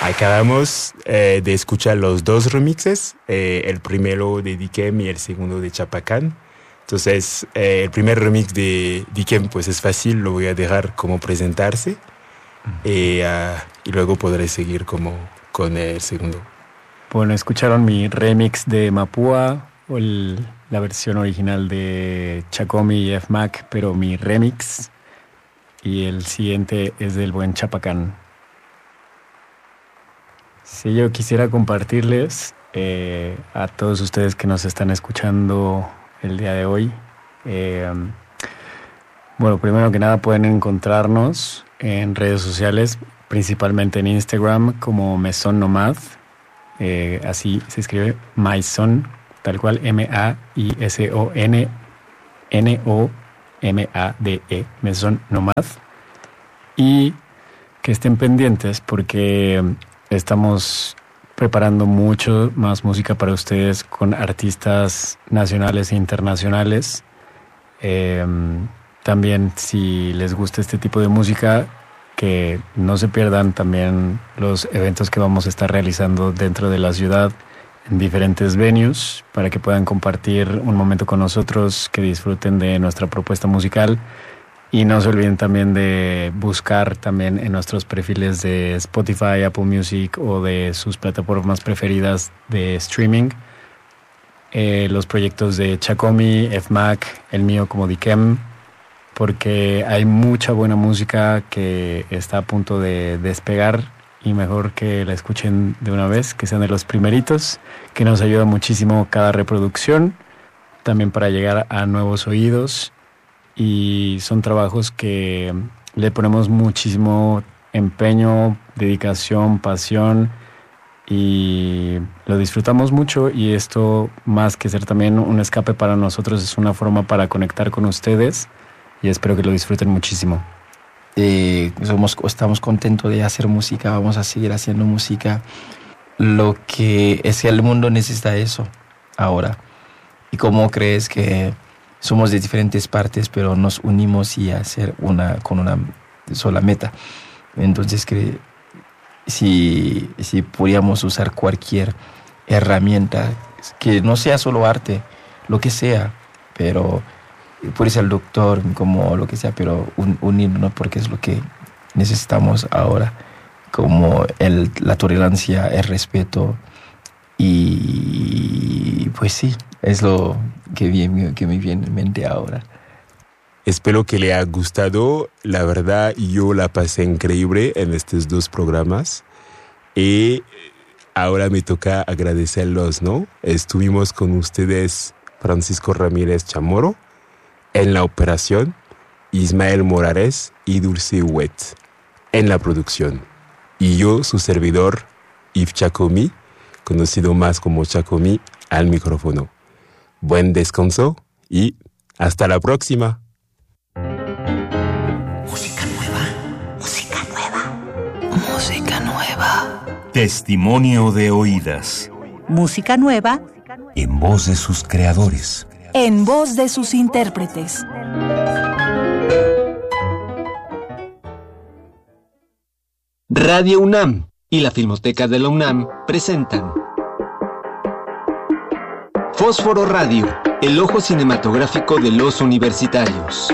Acabamos de escuchar los dos remixes, el primero de Dikem y el segundo de Chapacán. Entonces, el primer remix de Dikem pues es fácil, lo voy a dejar como presentarse y luego podré seguir con el segundo. Bueno, escucharon mi remix de Mapua o la versión original de Chacomi y F-Mac, pero mi remix, y el siguiente es del buen Chapacán. Si yo quisiera compartirles a todos ustedes que nos están escuchando el día de hoy, bueno, primero que nada pueden encontrarnos en redes sociales, principalmente en Instagram como Maison Nomad, así se escribe Maison, tal cual MAISONNOMADE, Maison Nomad, y que estén pendientes porque estamos preparando mucho más música para ustedes con artistas nacionales e internacionales. También, si les gusta este tipo de música, que no se pierdan también los eventos que vamos a estar realizando dentro de la ciudad en diferentes venues para que puedan compartir un momento con nosotros, que disfruten de nuestra propuesta musical. Y no se olviden también de buscar también en nuestros perfiles de Spotify, Apple Music o de sus plataformas preferidas de streaming los proyectos de Chacomi, F-Mac, el mío como Dikem, porque hay mucha buena música que está a punto de despegar y mejor que la escuchen de una vez, que sean de los primeritos, que nos ayuda muchísimo cada reproducción, también para llegar a nuevos oídos. Y son trabajos que le ponemos muchísimo empeño, dedicación, pasión, y lo disfrutamos mucho. Y esto, más que ser también un escape para nosotros, es una forma para conectar con ustedes, y espero que lo disfruten muchísimo. Estamos contentos de hacer música, vamos a seguir haciendo música. Lo que es que el mundo necesita eso ahora. ¿Y cómo crees que somos de diferentes partes, pero nos unimos y hacer con una sola meta? Entonces, si pudiéramos usar cualquier herramienta, que no sea solo arte, lo que sea, pero puede ser el doctor, como lo que sea, pero unirnos, porque es lo que necesitamos ahora, como la tolerancia, el respeto, y pues sí, es lo que me viene en mente ahora. Espero que le haya gustado. La verdad, yo la pasé increíble en estos dos programas. Y ahora me toca agradecerlos, ¿no? Estuvimos con ustedes Francisco Ramírez Chamorro en la operación, Ismael Morales y Dulce Huet en la producción. Y yo, su servidor, Yves Chacomi, conocido más como Chacomi, al micrófono. Buen descanso y hasta la próxima. Música nueva, música nueva, música nueva. Testimonio de oídas. Música nueva En voz de sus creadores. en voz de sus intérpretes. Radio UNAM y la Filmoteca de la UNAM presentan Fósforo Radio, el ojo cinematográfico de los universitarios.